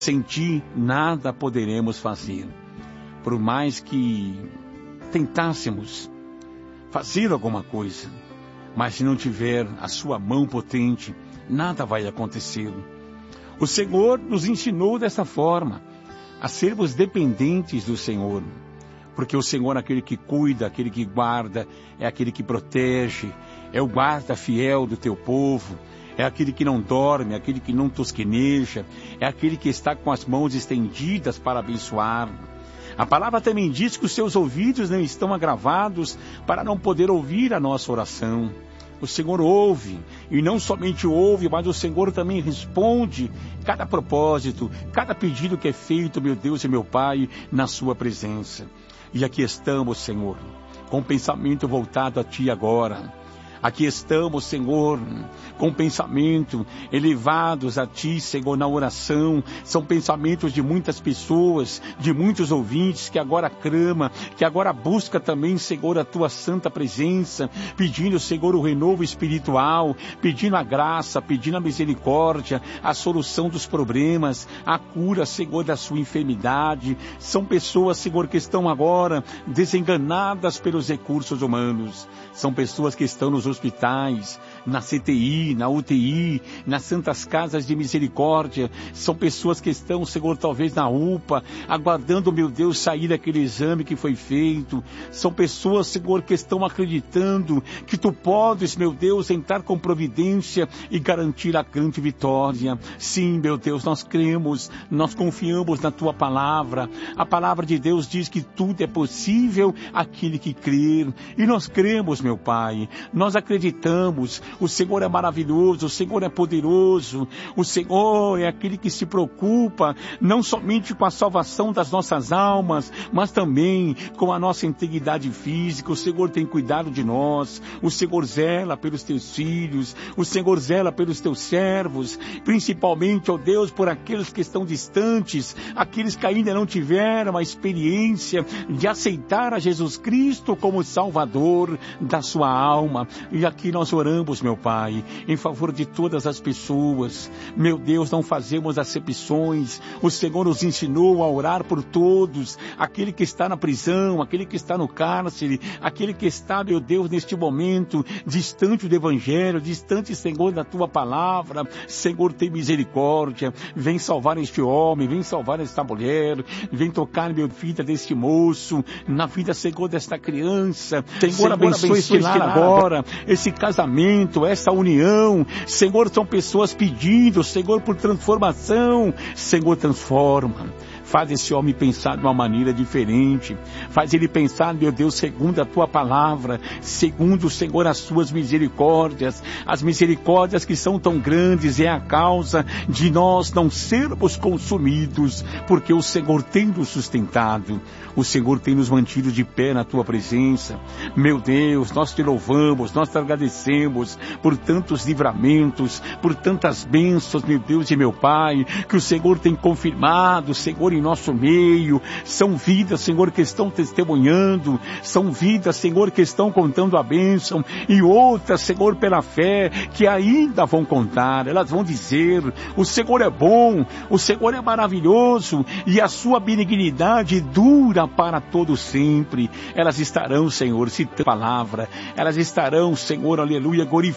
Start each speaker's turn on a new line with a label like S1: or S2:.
S1: Sem ti, nada poderemos fazer. Por mais que tentássemos fazer alguma coisa, mas se não tiver a sua mão potente, nada vai acontecer. O Senhor nos ensinou dessa forma, a sermos dependentes do Senhor. Porque o Senhor é aquele que cuida, aquele que guarda, é aquele que protege, é o guarda fiel do teu povo. É aquele que não dorme, é aquele que não tosqueneja, é aquele que está com as mãos estendidas para abençoar. A palavra também diz que os seus ouvidos não estão agravados para não poder ouvir a nossa oração. O Senhor ouve, e não somente ouve, mas o Senhor também responde cada propósito, cada pedido que é feito, meu Deus e meu Pai, na sua presença. E aqui estamos, Senhor, com o pensamento voltado a Ti agora. Aqui estamos, Senhor, com pensamento elevados a Ti, Senhor, na oração. São pensamentos de muitas pessoas, de muitos ouvintes que agora clama, que agora busca também, Senhor, a Tua santa presença, pedindo, Senhor, o renovo espiritual, pedindo a graça, pedindo a misericórdia, a solução dos problemas, a cura, Senhor, da sua enfermidade. São pessoas, Senhor, que estão agora desenganadas pelos recursos humanos. São pessoas que estão nos hospitais, na CTI, na UTI, nas santas casas de misericórdia. São pessoas que estão, Senhor, talvez na UPA, aguardando, meu Deus, sair daquele exame que foi feito. São pessoas, Senhor, que estão acreditando que Tu podes, meu Deus, entrar com providência e garantir a grande vitória. Sim, meu Deus, nós cremos, nós confiamos na Tua palavra. A palavra de Deus diz que tudo é possível àquele que crer. E nós cremos, meu Pai, nós acreditamos, o Senhor é maravilhoso, o Senhor é poderoso, o Senhor é aquele que se preocupa não somente com a salvação das nossas almas, mas também com a nossa integridade física. O Senhor tem cuidado de nós, o Senhor zela pelos Teus filhos, o Senhor zela pelos Teus servos, principalmente, ó Deus, por aqueles que estão distantes, aqueles que ainda não tiveram a experiência de aceitar a Jesus Cristo como Salvador da sua alma. E aqui nós oramos, meu Pai, em favor de todas as pessoas. Meu Deus, não fazemos acepções. O Senhor nos ensinou a orar por todos. Aquele que está na prisão, aquele que está no cárcere, aquele que está, meu Deus, neste momento, distante do Evangelho, distante, Senhor, da Tua palavra. Senhor, tem misericórdia. Vem salvar este homem, vem salvar esta mulher, vem tocar, meu vida, deste moço, na vida, Senhor, desta criança. Senhor, abençoe este lar agora, esse casamento, essa união. Senhor, são pessoas pedindo, Senhor, por transformação. Senhor, transforma. Faz esse homem pensar de uma maneira diferente. Faz ele pensar, meu Deus, segundo a Tua palavra, segundo, Senhor, as Suas misericórdias. As misericórdias que são tão grandes é a causa de nós não sermos consumidos, porque o Senhor tem nos sustentado. O Senhor tem nos mantido de pé na Tua presença. Meu Deus, nós Te louvamos, nós Te agradecemos por tantos livramentos, por tantas bênçãos, meu Deus e meu Pai, que o Senhor tem confirmado, Senhor, em nosso meio. São vidas, Senhor, que estão testemunhando, são vidas, Senhor, que estão contando a bênção, e outras, Senhor, pela fé, que ainda vão contar. Elas vão dizer: o Senhor é bom, o Senhor é maravilhoso, e a Sua benignidade dura para todo sempre. Elas estarão, Senhor, citando a palavra, elas estarão, Senhor, aleluia, glorificando